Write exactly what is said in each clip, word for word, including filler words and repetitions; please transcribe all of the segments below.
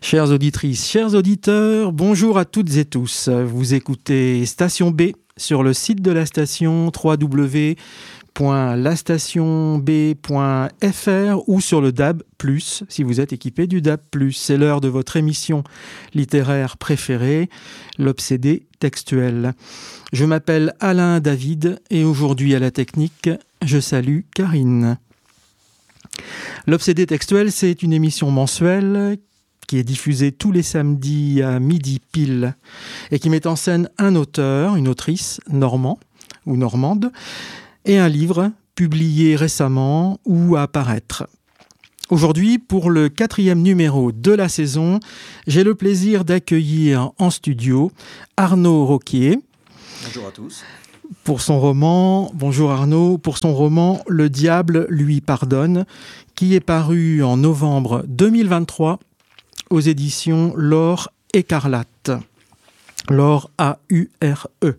Chères auditrices, chers auditeurs, bonjour à toutes et tous. Vous écoutez Station B sur le site de la station w w w point la station b point f r ou sur le D A B plus, si vous êtes équipé du D A B plus. C'est l'heure de votre émission littéraire préférée, l'Obsédé textuel. Je m'appelle Alain David et aujourd'hui à la technique, je salue Karine. L'Obsédé textuel, c'est une émission mensuelle qui est diffusée tous les samedis à midi pile et qui met en scène un auteur, une autrice, normand ou normande, et un livre publié récemment ou à paraître. Aujourd'hui, pour le quatrième numéro de la saison, j'ai le plaisir d'accueillir en studio Arnaud Roquier. Bonjour à tous. Pour son roman, bonjour Arnaud, pour son roman « Le diable lui pardonne », qui est paru en novembre deux mille vingt-trois aux éditions L'Or Écarlate. L'Or A U R E.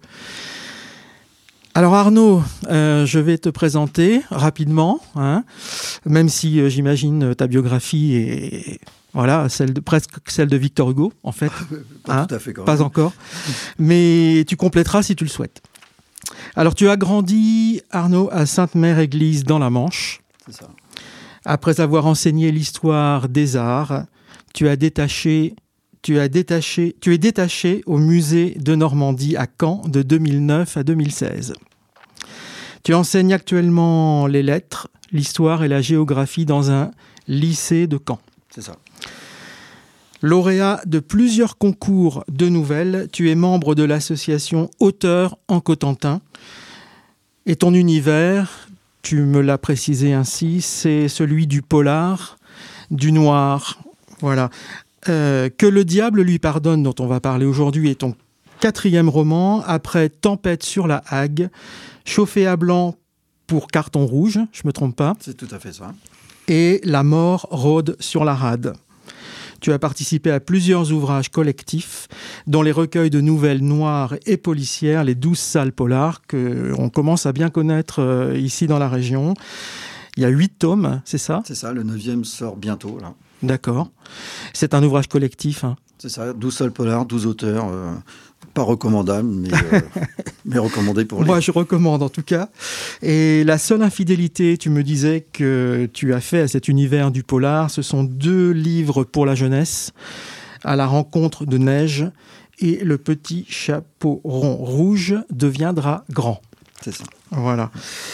Alors Arnaud, euh, je vais te présenter rapidement, hein, même si euh, j'imagine ta biographie est voilà, celle de, presque celle de Victor Hugo, en fait. Pas hein, tout à fait, quand même. Pas encore, mais tu compléteras si tu le souhaites. Alors tu as grandi, Arnaud, à Sainte-Mère-Église dans la Manche. C'est ça. Après avoir enseigné l'histoire des arts, tu as détaché... Tu, as détaché, tu es détaché au musée de Normandie à Caen de deux mille neuf à deux mille seize. Tu enseignes actuellement les lettres, l'histoire et la géographie dans un lycée de Caen. C'est ça. Lauréat de plusieurs concours de nouvelles, tu es membre de l'association Auteurs en Cotentin. Et ton univers, tu me l'as précisé ainsi, c'est celui du polar, du noir. Voilà. Euh, que le diable lui pardonne, dont on va parler aujourd'hui, est ton quatrième roman, après Tempête sur la Hague, Chauffé à blanc pour Carton rouge, je ne me trompe pas. C'est tout à fait ça. Et La mort rôde sur la rade. Tu as participé à plusieurs ouvrages collectifs, dont les recueils de nouvelles noires et policières, les douze salles polars, qu'on commence à bien connaître euh, ici dans la région. Il y a huit tomes, c'est ça ? C'est ça, le neuvième sort bientôt, là. D'accord. C'est un ouvrage collectif. Hein. C'est ça, douze salles polars, douze auteurs. Euh, pas recommandable, mais, euh, mais recommandé pour les... Moi, je recommande en tout cas. Et la seule infidélité, tu me disais, que tu as fait à cet univers du polar, ce sont deux livres pour la jeunesse, À la rencontre de neige et Le petit chapeau rond rouge deviendra grand. C'est ça. Voilà.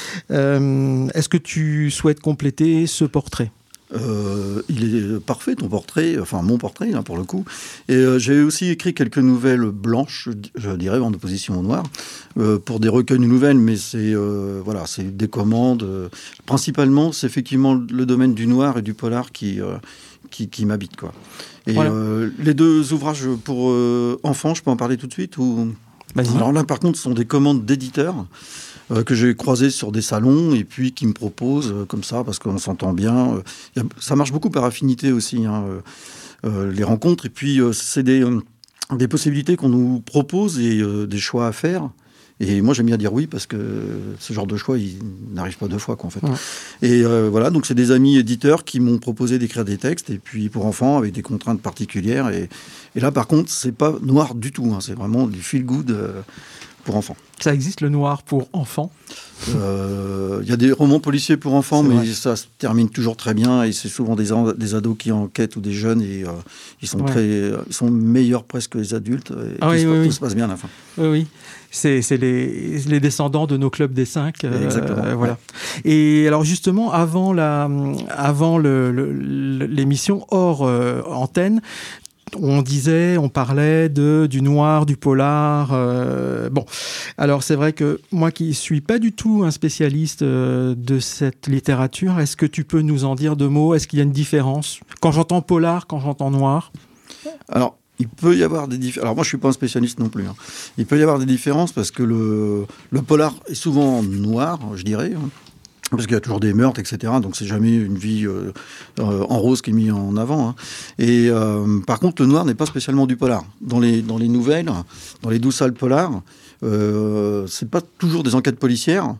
Euh, est-ce que tu souhaites compléter ce portrait ? Euh, il est parfait, ton portrait, enfin mon portrait, là, pour le coup. Et euh, j'ai aussi écrit quelques nouvelles blanches, je dirais, en opposition au noir, euh, pour des recueils de nouvelles, mais c'est, euh, voilà, c'est des commandes. Euh, principalement, c'est effectivement le domaine du noir et du polar qui, euh, qui, qui m'habite, quoi. Et voilà. euh, les deux ouvrages pour euh, enfants, je peux en parler tout de suite ou... Vas-y. Alors là, par contre, ce sont des commandes d'éditeurs euh, que j'ai croisées sur des salons et puis qui me proposent euh, comme ça, parce qu'on s'entend bien. Euh, y a, ça marche beaucoup par affinité aussi, hein, euh, euh, les rencontres. Et puis, euh, c'est des, euh, des possibilités qu'on nous propose et euh, des choix à faire. Et moi, j'aime bien dire oui, parce que ce genre de choix, il n'arrive pas deux fois, quoi, en fait. Ouais. Et euh, voilà, donc c'est des amis éditeurs qui m'ont proposé d'écrire des textes, et puis pour enfants, avec des contraintes particulières. Et, et là, par contre, c'est pas noir du tout, hein, c'est vraiment du feel-good euh, pour enfants. Ça existe, le noir pour enfants ? Il euh, y a des romans policiers pour enfants, c'est mais vrai. Ça se termine toujours très bien, et c'est souvent des, des ados qui enquêtent ou des jeunes, et euh, ils, sont ouais. très, ils sont meilleurs presque que les adultes, et ah tout, oui, se, oui, tout oui. se passe bien à la fin. Oui, oui. C'est, c'est les, les descendants de nos clubs des cinq. Euh, Exactement. Euh, voilà. Ouais. Et alors justement, avant, la, avant le, le, l'émission hors euh, antenne, on disait, on parlait de, du noir, du polar. Euh, bon, alors c'est vrai que moi qui ne suis pas du tout un spécialiste euh, de cette littérature, est-ce que tu peux nous en dire deux mots ? Est-ce qu'il y a une différence quand j'entends polar, quand j'entends noir ? Alors, il peut y avoir des différences. Alors moi, je suis pas un spécialiste non plus. Hein. Il peut y avoir des différences parce que le, le polar est souvent noir, je dirais, hein, parce qu'il y a toujours des meurtres, et cetera. Donc c'est jamais une vie euh, euh, en rose qui est mise en avant. Hein. Et euh, par contre, le noir n'est pas spécialement du polar. Dans les dans les nouvelles, dans les douze salles polars, euh, c'est pas toujours des enquêtes policières.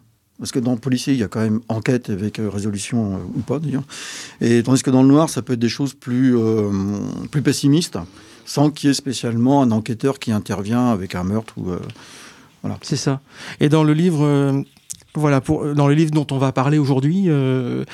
parce que dans le policier, il y a quand même enquête avec euh, résolution euh, ou pas d'ailleurs. Et tandis que dans le noir, ça peut être des choses plus, euh, plus pessimistes, sans qu'il y ait spécialement un enquêteur qui intervient avec un meurtre ou... Euh, voilà. C'est ça. Et dans le livre... Euh... Voilà, pour, dans le livre dont on va parler aujourd'hui, euh,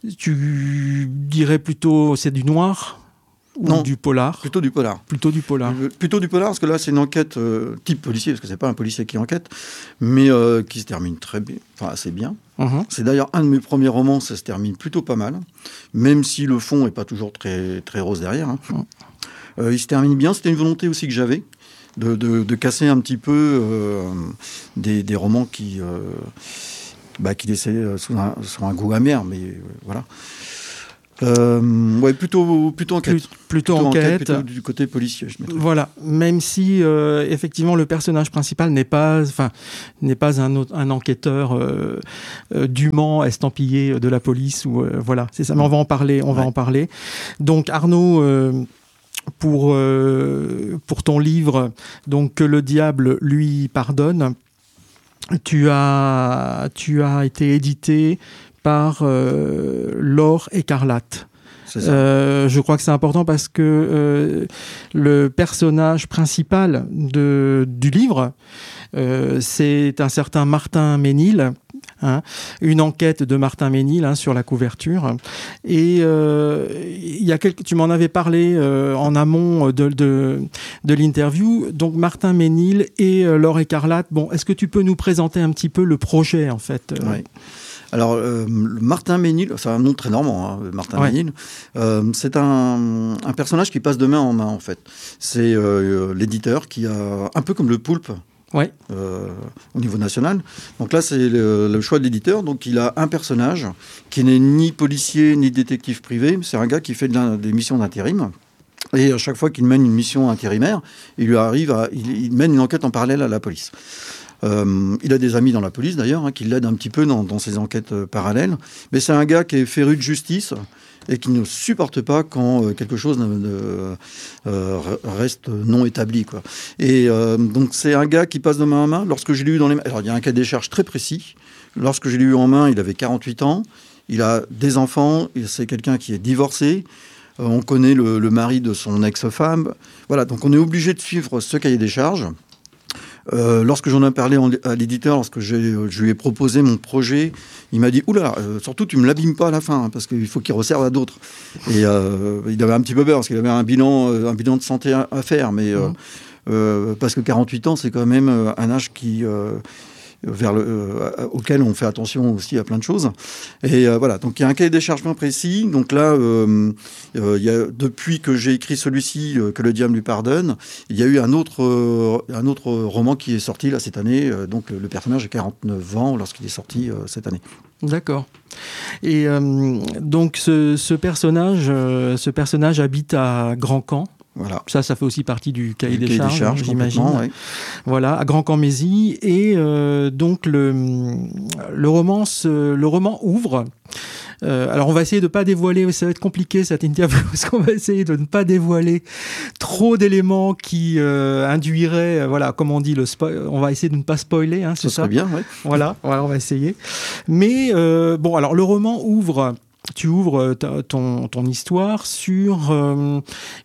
tu dirais plutôt c'est du noir ou non, du polar? Plutôt du polar. Plutôt du polar. Euh, plutôt du polar, parce que là, c'est une enquête euh, type policier, parce que c'est pas un policier qui enquête, mais euh, qui se termine très bien, enfin assez bien. Uh-huh. C'est d'ailleurs un de mes premiers romans, ça se termine plutôt pas mal, même si le fond est pas toujours très, très rose derrière. Hein. Uh-huh. Euh, il se termine bien, c'était une volonté aussi que j'avais, de, de, de casser un petit peu euh, des, des romans qui, euh, bah, qui laissaient euh, sous, un, sous un goût amer, mais euh, voilà. Euh, ouais, plutôt, plutôt enquête. Plus, plutôt, plutôt enquête. enquête plutôt du côté policier, je mettrais. Voilà, même si euh, effectivement le personnage principal n'est pas, enfin, n'est pas un, un enquêteur euh, euh, dûment estampillé de la police ou euh, voilà, c'est ça. Mais on va en parler, on ouais. va en parler. Donc Arnaud. Euh, Pour, euh, pour ton livre, donc Que le diable lui pardonne, tu as, tu as été édité par euh, Laure Écarlate. C'est ça. Euh, je crois que c'est important parce que euh, le personnage principal de, du livre, euh, c'est un certain Martin Ménil. Hein, une enquête de Martin Ménil hein, sur la couverture. Et euh, il y a quelques, tu m'en avais parlé euh, en amont de, de, de l'interview. Donc Martin Ménil et euh, Laure Écarlate. Bon, est-ce que tu peux nous présenter un petit peu le projet en fait? Oui. Alors, euh, Martin Ménil, c'est un nom très normand, hein, Martin ouais. Ménil, euh, c'est un, un personnage qui passe de main en main, en fait. C'est euh, l'éditeur qui a, un peu comme le Poulpe, ouais. euh, au niveau national. Donc là, c'est le, le choix de l'éditeur. Donc, il a un personnage qui n'est ni policier, ni détective privé. C'est un gars qui fait de des missions d'intérim. Et à chaque fois qu'il mène une mission intérimaire, il lui arrive à, il, il mène une enquête en parallèle à la police. Euh, il a des amis dans la police d'ailleurs hein, qui l'aident un petit peu dans, dans ses enquêtes euh, parallèles, mais c'est un gars qui est féru de justice et qui ne supporte pas quand euh, quelque chose ne, ne, euh, reste non établi, quoi. Et euh, donc c'est un gars qui passe de main en main. Lorsque j'ai lu dans les, alors il y a un cahier des charges très précis. Lorsque j'ai lu en main, il avait quarante-huit ans, il a des enfants, c'est quelqu'un qui est divorcé. Euh, on connaît le, le mari de son ex-femme. Voilà, donc on est obligé de suivre ce cahier des charges. Euh, lorsque j'en ai parlé en, à l'éditeur, lorsque j'ai, je lui ai proposé mon projet, il m'a dit « Oula, euh, surtout tu me l'abîmes pas à la fin, hein, parce qu'il faut qu'il resserve à d'autres. » Et euh, il avait un petit peu peur, parce qu'il avait un bilan, euh, un bilan de santé à, à faire, mais euh, mmh. euh, parce que quarante-huit ans, c'est quand même un âge qui... Euh, vers le, euh, auquel on fait attention aussi à plein de choses. Et euh, voilà, donc il y a un cahier des charges bien précis. Donc là, euh, euh, y a, depuis que j'ai écrit celui-ci, euh, Que le diable lui pardonne, il y a eu un autre, euh, un autre roman qui est sorti là cette année. Euh, donc le, le personnage a quarante-neuf ans lorsqu'il est sorti euh, cette année. D'accord. Et euh, donc ce, ce personnage, euh, ce personnage habite à Grand-Camp. Voilà. Ça, ça fait aussi partie du cahier, du des, cahier charges, des charges, j'imagine. Ouais. Voilà, à Grand-Camp-Mézy. Et euh, donc, le, le, roman, se, le roman ouvre. Euh, alors, on va essayer de ne pas dévoiler, ça va être compliqué cette interview, parce qu'on va essayer de ne pas dévoiler trop d'éléments qui euh, induiraient, euh, voilà, comme on dit, le spo- on va essayer de ne pas spoiler, hein, c'est ça. Ça serait bien, oui. Voilà, voilà, on va essayer. Mais, euh, bon, alors, le roman ouvre... Tu ouvres ta, ton, ton histoire sur euh,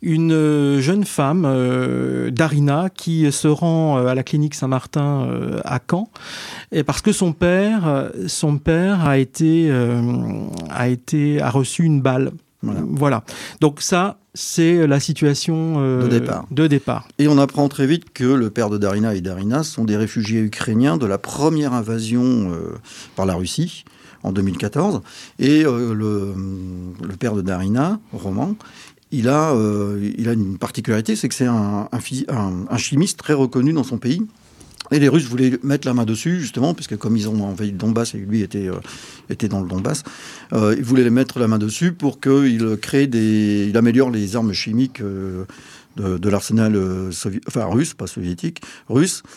une jeune femme, euh, Darina, qui se rend à la clinique Saint-Martin euh, à Caen, et parce que son père, son père a été, euh, a été, a reçu une balle. Voilà. voilà. Donc ça, c'est la situation euh, de départ. de départ. Et on apprend très vite que le père de Darina et Darina sont des réfugiés ukrainiens de la première invasion euh, par la Russie. En deux mille quatorze, et euh, le, le père de Darina, Roman, il a, euh, il a une particularité, c'est que c'est un, un, un, un chimiste très reconnu dans son pays. Et les Russes voulaient mettre la main dessus, justement, puisque comme ils ont envahi le Donbass et lui était, euh, était dans le Donbass, euh, ils voulaient mettre la main dessus pour qu'il crée des, il améliore les armes chimiques euh, de, de l'arsenal sovi- enfin, russe, pas soviétique, russe.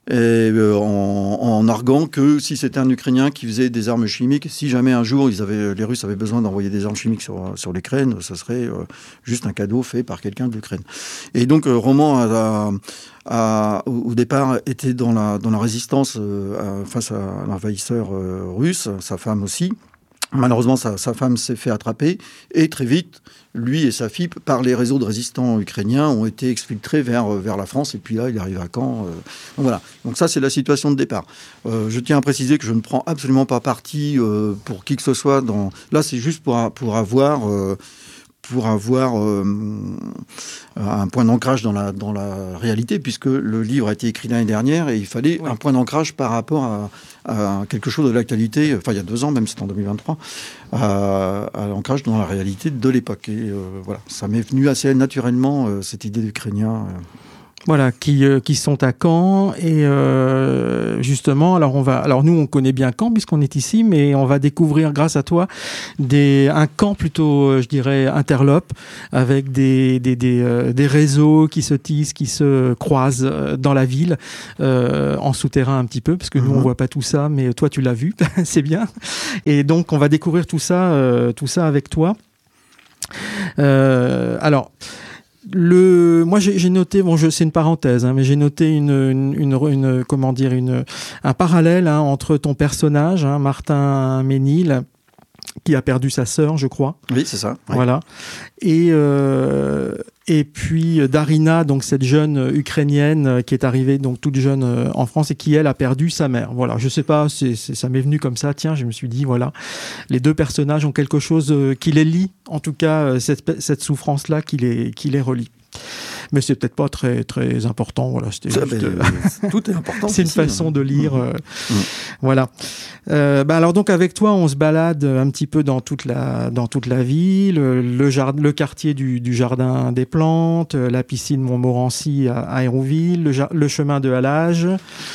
et, euh, en, en arguant que si c'était un Ukrainien qui faisait des armes chimiques, si jamais un jour ils avaient, les Russes avaient besoin d'envoyer des armes chimiques sur, sur l'Ukraine, ce serait euh, juste un cadeau fait par quelqu'un de l'Ukraine. Et donc euh, Roman, a, a, a, au départ, était dans la, dans la résistance euh, à, face à l'envahisseur euh, russe, sa femme aussi. Malheureusement, sa, sa femme s'est fait attraper et très vite, lui et sa fille, par les réseaux de résistants ukrainiens, ont été exfiltrés vers, vers la France. Et puis là, il arrive à Caen. Euh, donc voilà. Donc ça, c'est la situation de départ. Euh, je tiens à préciser que je ne prends absolument pas parti euh, pour qui que ce soit. Dans... Là, c'est juste pour, pour avoir... Euh, pour avoir euh, un point d'ancrage dans la, dans la réalité, puisque le livre a été écrit l'année dernière et il fallait oui. un point d'ancrage par rapport à, à quelque chose de l'actualité, enfin il y a deux ans, même c'est en deux mille vingt-trois, à, à l'ancrage dans la réalité de l'époque. Et euh, voilà, ça m'est venu assez naturellement, euh, cette idée d'Ukrainien. Euh. Voilà, qui, euh, qui sont à Caen et euh, justement, alors on va, alors nous on connaît bien Caen puisqu'on est ici, mais on va découvrir grâce à toi des, un Caen plutôt, je dirais, interlope, avec des, des, des, euh, des réseaux qui se tissent, qui se croisent dans la ville, euh, en souterrain un petit peu, parce que mmh. nous on voit pas tout ça, mais toi tu l'as vu, c'est bien. Et donc on va découvrir tout ça, euh, tout ça avec toi. Euh, alors. Le, moi j'ai, j'ai noté, bon, je, c'est une parenthèse, hein, mais j'ai noté une, une, une, une comment dire, une, un parallèle hein, entre ton personnage, hein, Martin Ménil, qui a perdu sa sœur, je crois. Oui, c'est ça. Oui. Voilà. Et euh, et puis Darina, donc cette jeune ukrainienne qui est arrivée donc toute jeune en France et qui elle a perdu sa mère. Voilà. Je sais pas, c'est, c'est, ça m'est venu comme ça. Tiens, je me suis dit voilà, les deux personnages ont quelque chose qui les lie. En tout cas, cette cette souffrance là qui les qui les relie. Mais c'est peut-être pas très très important. Voilà, c'était ça, juste, euh, tout est important. c'est une ici, façon hein. de lire. Euh, mmh. Voilà. Euh, bah alors donc avec toi, on se balade un petit peu dans toute la dans toute la ville, le jardin, le quartier du, du jardin des plantes, la piscine Montmorency à, à Hérouville, le, le chemin de Halage.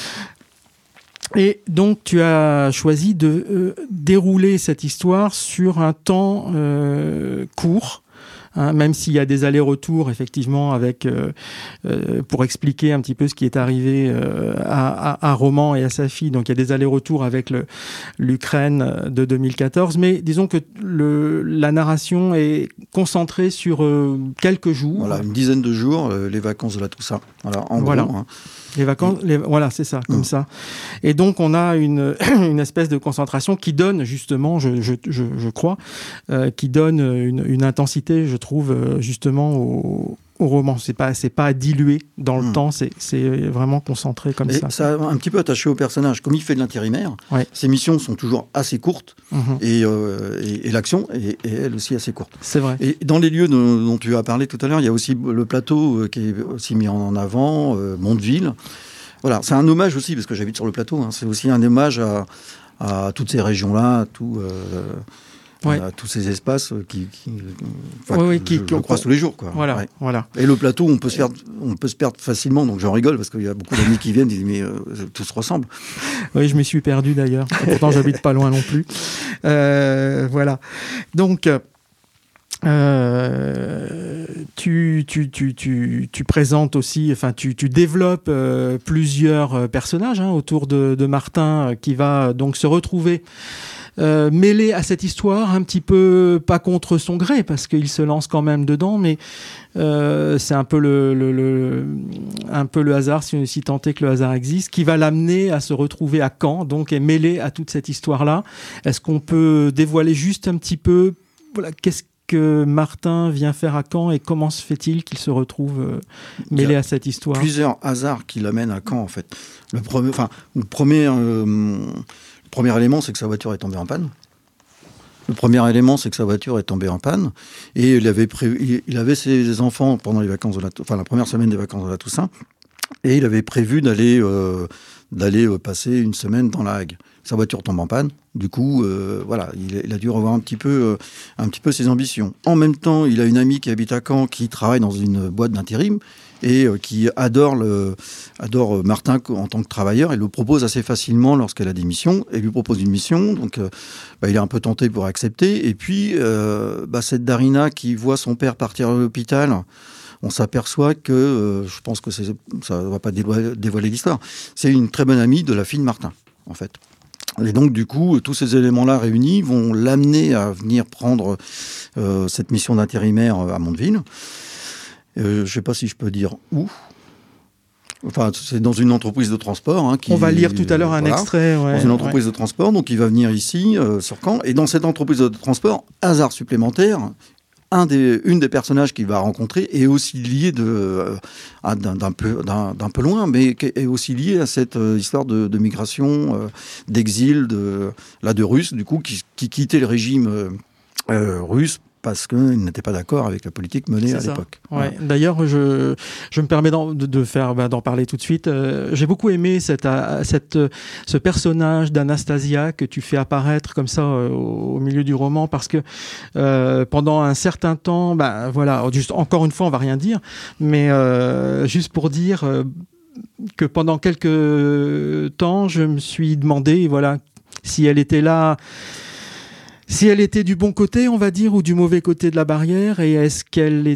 Et donc, tu as choisi de euh, dérouler cette histoire sur un temps euh, court. Hein, même s'il y a des allers-retours effectivement avec euh, euh, pour expliquer un petit peu ce qui est arrivé euh, à, à, à Roman et à sa fille. Donc il y a des allers-retours avec le, l'Ukraine de deux mille quatorze, mais disons que le, la narration est concentrée sur euh, quelques jours. Voilà, une dizaine de jours, euh, les vacances de la Toussaint. Voilà, en voilà. gros. Hein. Les vacances, les, voilà, c'est ça, comme mmh. ça. Et donc, on a une, une espèce de concentration qui donne, justement, je, je, je, je crois, euh, qui donne une, une intensité, je trouve, justement, au, au roman. C'est pas, c'est pas dilué dans le mmh. temps, c'est, c'est vraiment concentré comme et ça. Ça a un petit peu attaché au personnage. Comme il fait de l'intérimaire, ouais. ses missions sont toujours assez courtes mmh. et, euh, et, et l'action est, est elle aussi assez courte. C'est vrai. Et dans les lieux dont, dont tu as parlé tout à l'heure, il y a aussi le plateau euh, qui est aussi mis en avant, euh, Mondeville. Voilà, c'est un hommage aussi, parce que j'habite sur le plateau, hein, c'est aussi un hommage à, à toutes ces régions-là, à, tout, euh, ouais. à tous ces espaces qui, qui, enfin, oui, oui, que qui, je, qui je croise tous les jours. Quoi. Voilà, ouais. voilà. Et le plateau, on peut se perdre, on peut se perdre facilement, donc j'en rigole, parce qu'il y a beaucoup d'amis qui viennent et disent, mais euh, tout se ressemble. Oui, je m'y suis perdu d'ailleurs, et pourtant j'habite pas loin non plus. Euh, voilà, donc... Euh, tu, tu, tu, tu, tu présentes aussi, enfin, tu, tu développes euh, plusieurs personnages hein, autour de, de Martin, euh, qui va donc se retrouver euh, mêlé à cette histoire, un petit peu pas contre son gré, parce qu'il se lance quand même dedans, mais euh, c'est un peu le, le, le, un peu le hasard, si, si tant est que le hasard existe, qui va l'amener à se retrouver à Caen, donc est mêlé à toute cette histoire-là. Est-ce qu'on peut dévoiler juste un petit peu, voilà, qu'est-ce que Martin vient faire à Caen et comment se fait-il qu'il se retrouve euh, mêlé à cette histoire ? Plusieurs hasards qui l'amènent à Caen, en fait. Le premier, enfin, le premier, euh, le premier élément, c'est que sa voiture est tombée en panne. Le premier élément, c'est que sa voiture est tombée en panne et il avait prévu, il avait ses enfants pendant les vacances de la, enfin la première semaine des vacances de la Toussaint et il avait prévu d'aller euh, d'aller euh, passer une semaine dans la Hague. Sa voiture tombe en panne. Du coup, euh, voilà, il, il a dû revoir un petit peu, euh, un petit peu ses ambitions. En même temps, il a une amie qui habite à Caen, qui travaille dans une boîte d'intérim et euh, qui adore, le, adore Martin en tant que travailleur. Elle le propose assez facilement lorsqu'elle a des missions. Elle lui propose une mission, donc euh, bah, il est un peu tenté pour accepter. Et puis, euh, bah, cette Darina qui voit son père partir à l'hôpital on s'aperçoit que, euh, je pense que c'est, ça ne va pas dévoiler, dévoiler l'histoire, c'est une très bonne amie de la fille de Martin, en fait. Et donc, du coup, tous ces éléments-là réunis vont l'amener à venir prendre euh, cette mission d'intérimaire à Mondeville. Euh, je ne sais pas si je peux dire où. Enfin, c'est dans une entreprise de transport. Hein, qui, On va lire tout à l'heure un voilà, extrait. Ouais, dans une entreprise ouais. de transport, donc il va venir ici, euh, sur Caen. Et dans cette entreprise de transport, hasard supplémentaire, un des, une des personnages qu'il va rencontrer est aussi lié de, euh, à, d'un, d'un, peu, d'un, d'un peu loin, mais est aussi lié à cette euh, histoire de, de migration, euh, d'exil, de, là, de Russes, du coup, qui, qui quittait le régime euh, euh, russe parce qu'ils n'étaient pas d'accord avec la politique menée C'est à ça. l'époque. Ouais. Voilà. D'ailleurs, je, je me permets d'en, de, de faire, bah, d'en parler tout de suite. Euh, j'ai beaucoup aimé cette, euh, cette, ce personnage d'Anastasia que tu fais apparaître comme ça euh, au milieu du roman, parce que euh, pendant un certain temps, bah, voilà, juste, encore une fois, on va rien dire, mais euh, juste pour dire euh, que pendant quelques temps, je me suis demandé, voilà, si elle était là... Si elle était du bon côté, on va dire, ou du mauvais côté de la barrière, et est-ce qu'elle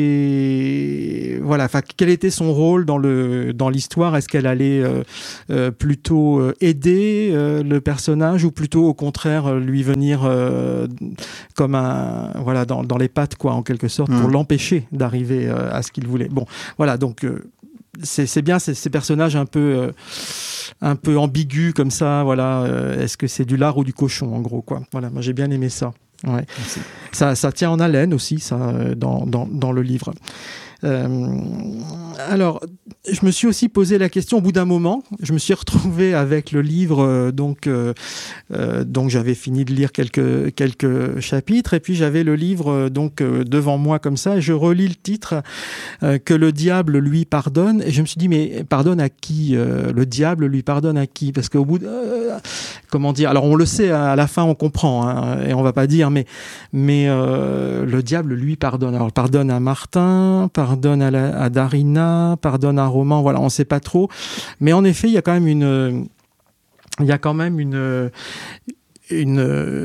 était, voilà, enfin, quel était son rôle dans le dans l'histoire? Est-ce qu'elle allait euh, euh, plutôt aider euh, le personnage, ou plutôt au contraire euh, lui venir euh, comme un, voilà, dans dans les pattes, quoi, en quelque sorte, mmh. pour l'empêcher d'arriver euh, à ce qu'il voulait. Bon, voilà, donc euh, c'est c'est bien ces, ces personnages un peu euh, un peu ambigu comme ça, voilà. Euh, est-ce que c'est du lard ou du cochon, en gros, quoi. Voilà, moi j'ai bien aimé ça. Ouais. Ça, ça tient en haleine aussi, ça, dans, dans, dans le livre. Euh, alors, je me suis aussi posé la question au bout d'un moment. Je me suis retrouvé avec le livre, euh, donc, euh, euh, donc j'avais fini de lire quelques quelques chapitres, et puis j'avais le livre euh, donc euh, devant moi comme ça, et je relis le titre euh, que le diable lui pardonne, et je me suis dit mais pardonne à qui euh, le diable lui pardonne à qui? Parce qu'au bout de euh, comment dire, alors on le sait, à la fin on comprend, hein, et on va pas dire, mais mais euh, le diable lui pardonne. Alors pardonne à Martin, pardonne pardonne à, la, à Darina, pardonne à Roman, voilà, on ne sait pas trop. Mais en effet, il y a quand même une... Il y a quand même une... une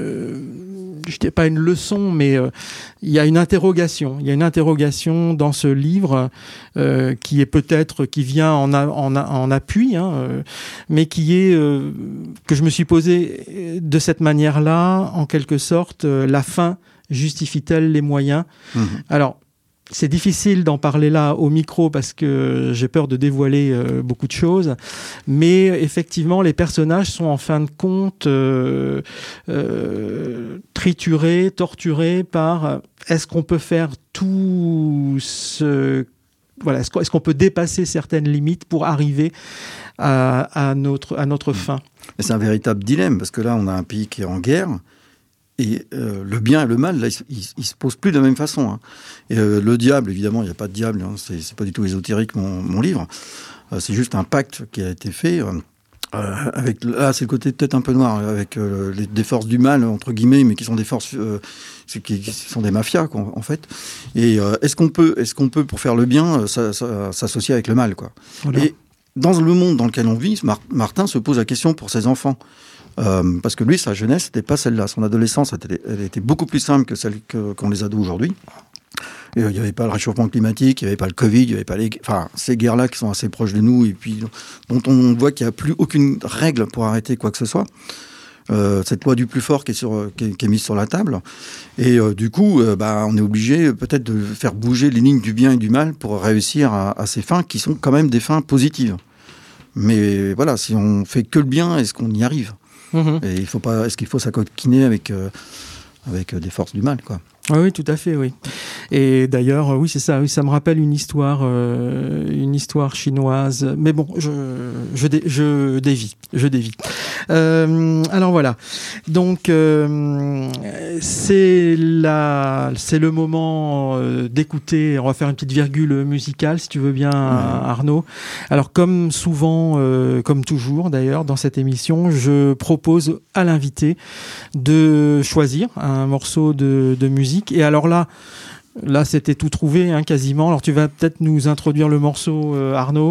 je ne dis pas une leçon, mais euh, il y a une interrogation. Il y a une interrogation dans ce livre euh, qui est peut-être... qui vient en, a, en, a, en appui, hein, euh, mais qui est... Euh, que je me suis posé de cette manière-là, en quelque sorte, euh, la fin justifie-t-elle les moyens? Mmh. Alors... C'est difficile d'en parler là au micro parce que j'ai peur de dévoiler euh, beaucoup de choses, mais effectivement les personnages sont en fin de compte euh, euh, triturés, torturés par est-ce qu'on peut faire tout ce... Voilà, est-ce qu'on peut dépasser certaines limites pour arriver à, à, notre, à notre fin? Et c'est un véritable dilemme parce que là on a un pays qui est en guerre. Et euh, le bien et le mal, là, ils ne se posent plus de la même façon. Hein. Et euh, le diable, évidemment, il n'y a pas de diable, hein, c'est, c'est pas du tout ésotérique, mon, mon livre. Euh, c'est juste un pacte qui a été fait. Euh, avec, là, c'est le côté peut-être un peu noir, avec euh, les, des forces du mal, entre guillemets, mais qui sont des forces... Euh, qui, qui sont des mafias, quoi, en fait. Et euh, est-ce qu'on peut, est-ce qu'on peut, pour faire le bien, ça, ça, s'associer avec le mal, quoi. Voilà. Et dans le monde dans lequel on vit, Mar- Martin se pose la question pour ses enfants. Euh, parce que lui, sa jeunesse, c'était pas celle-là. Son adolescence, elle était, elle était beaucoup plus simple que celle que, qu'ont les ados aujourd'hui. Il n'y avait pas le réchauffement climatique, il n'y avait pas le Covid, il n'y avait pas les... Enfin, ces guerres-là qui sont assez proches de nous et puis dont on voit qu'il n'y a plus aucune règle pour arrêter quoi que ce soit. Euh, cette loi du plus fort qui est, sur, qui est, qui est mise sur la table. Et euh, du coup, euh, bah, on est obligé peut-être de faire bouger les lignes du bien et du mal pour réussir à, à ces fins qui sont quand même des fins positives. Mais voilà, si on fait que le bien, est-ce qu'on y arrive ? Mmh. Et il faut pas, est-ce qu'il faut s'acoquiner avec, euh, avec des forces du mal, quoi. Oui, oui, tout à fait, oui. Et d'ailleurs, oui, c'est ça, oui, ça me rappelle une histoire, euh, une histoire chinoise. Mais bon, je, je, dé, je dévie, je dévie. Euh, alors voilà. Donc, euh, c'est la, c'est le moment euh, d'écouter. On va faire une petite virgule musicale, si tu veux bien, mmh. Arnaud. Alors, comme souvent, euh, comme toujours, d'ailleurs, dans cette émission, je propose à l'invité de choisir un morceau de, de musique. Et alors là, là c'était tout trouvé, hein, quasiment. Alors tu vas peut-être nous introduire le morceau, euh, Arnaud,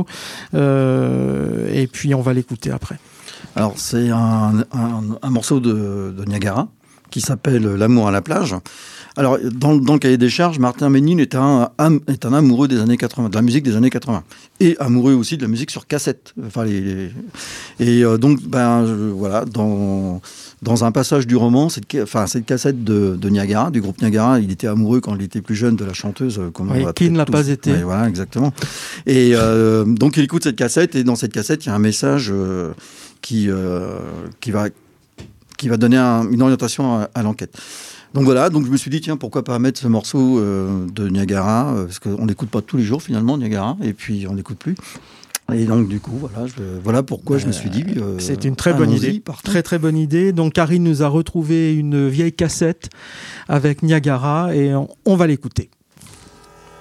euh, et puis on va l'écouter après. Alors c'est un, un, un morceau de, de Niagara qui s'appelle « L'amour à la plage ». Alors, dans, dans le cahier des charges, Martin Ménil est un, un, est un amoureux des années quatre-vingts, de la musique des années quatre-vingts. Et amoureux aussi de la musique sur cassette. Enfin, les, les... Et euh, donc, ben, je, voilà, dans, dans un passage du roman, cette, enfin, cette cassette de, de Niagara, du groupe Niagara, il était amoureux quand il était plus jeune de la chanteuse. Comme oui, qui ne l'a tous. pas été. Ouais, voilà, exactement. Et euh, donc, il écoute cette cassette, et dans cette cassette, il y a un message euh, qui, euh, qui, va, qui va donner un, une orientation à, à l'enquête. Donc voilà, donc je me suis dit, tiens, pourquoi pas mettre ce morceau euh, de Niagara, euh, parce qu'on n'écoute pas tous les jours finalement Niagara, et puis on n'écoute plus. Et donc du coup, voilà, je, voilà pourquoi euh, je me suis dit... Euh, c'est une très bonne idée, partons. très très bonne idée. Donc Karine nous a retrouvé une vieille cassette avec Niagara, et on, on va l'écouter.